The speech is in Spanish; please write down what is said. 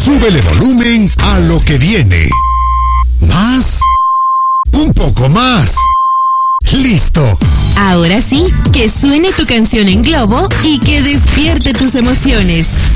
Súbele volumen a lo que viene. Más. Un poco más. ¡Listo! Ahora sí, que suene tu canción en globo y que despierte tus emociones.